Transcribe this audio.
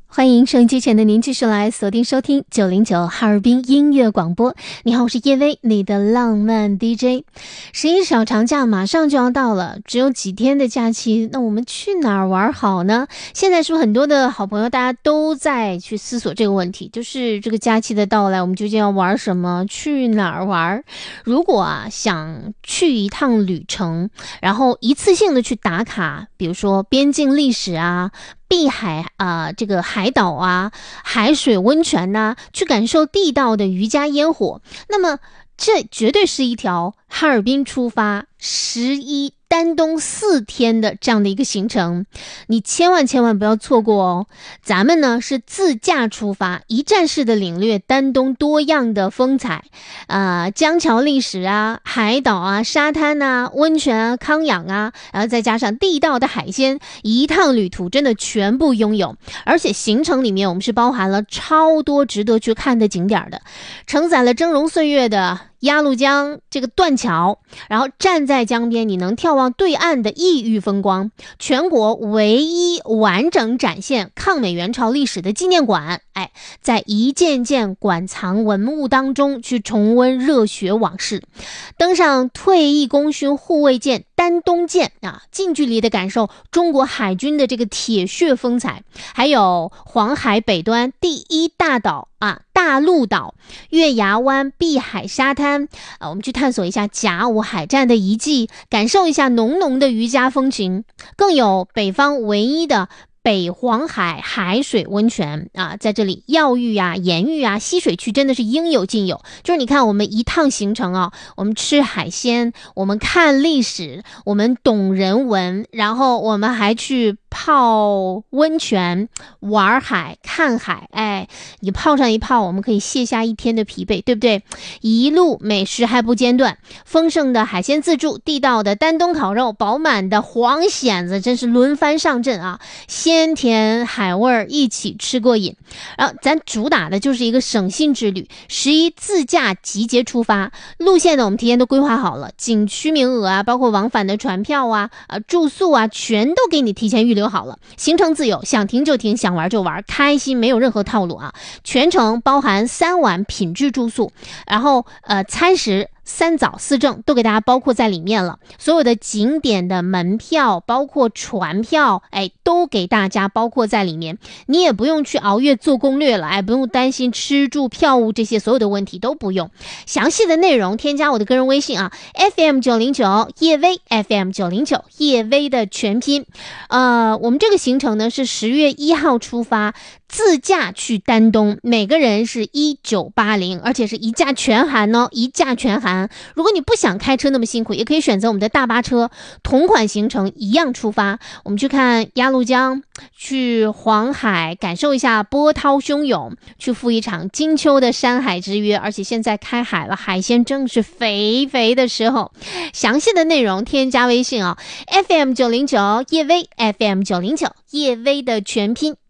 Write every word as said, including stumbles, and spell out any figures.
欢迎收音机前的您继续来锁定收听九零九哈尔滨音乐广播。你好，我是叶薇，你的浪漫 D J。 十一小长假马上就要到了，只有几天的假期，那我们去哪儿玩好呢？现在是不是很多的好朋友大家都在去思索这个问题，就是这个假期的到来，我们究竟要玩什么，去哪儿玩？如果啊想去一趟旅程，然后一次性的去打卡，比如说边境历史啊，碧海啊、呃，这个海岛啊，海水温泉呐、啊，去感受地道的渔家烟火，那么这绝对是一条哈尔滨出发十一丹东四天的这样的一个行程，你千万千万不要错过哦。咱们呢是自驾出发，一站式的领略丹东多样的风采，呃，江桥历史啊，海岛啊，沙滩啊，温泉啊，康养啊，然后再加上地道的海鲜，一趟旅途真的全部拥有。而且行程里面我们是包含了超多值得去看的景点的，承载了峥嵘岁月的鸭绿江这个断桥，然后站在江边，你能眺望对岸的异域风光，全国唯一完整展现抗美援朝历史的纪念馆，哎，在一件件馆藏文物当中去重温热血往事，登上退役功勋护卫舰丹东舰啊，近距离的感受中国海军的这个铁血风采，还有黄海北端第一大岛啊，大陆岛、月牙湾、碧海沙滩啊，我们去探索一下甲午海战的遗迹，感受一下浓浓的渔家风情，更有北方唯一的北黄海海水温泉啊，在这里药浴啊、盐浴啊、吸水区真的是应有尽有。就是你看我们一趟行程啊，我们吃海鲜，我们看历史，我们懂人文，然后我们还去泡温泉、玩海、看海，哎，你泡上一泡，我们可以卸下一天的疲惫，对不对？一路美食还不间断，丰盛的海鲜自助，地道的丹东烤肉，饱满的黄蚬子，真是轮番上阵啊！鲜甜海味儿一起吃过瘾。然后咱主打的就是一个省心之旅，十一自驾集结出发，路线呢我们提前都规划好了，景区名额啊，包括往返的船票啊、呃住宿啊，全都给你提前预留好了。行程自由，想停就停，想玩就玩，开心，没有任何套路啊。全程包含三晚品质住宿，然后呃餐食三早四正都给大家包括在里面了，所有的景点的门票包括船票，哎，都给大家包括在里面，你也不用去熬夜做攻略了，哎，不用担心吃住票务这些所有的问题都不用。详细的内容添加我的个人微信啊 F M 九零九 叶薇 F M 九零九 叶薇的全拼。呃，我们这个行程呢是十月一号出发，自驾去丹东，每个人是一九八零，而且是一价全含哦，一价全含。如果你不想开车那么辛苦，也可以选择我们的大巴车，同款行程一样出发。我们去看鸭绿江，去黄海感受一下波涛汹涌，去赴一场金秋的山海之约，而且现在开海了，海鲜正是肥肥的时候。详细的内容添加微信啊 F M 九零九 叶薇 F M 九零九 叶薇的全拼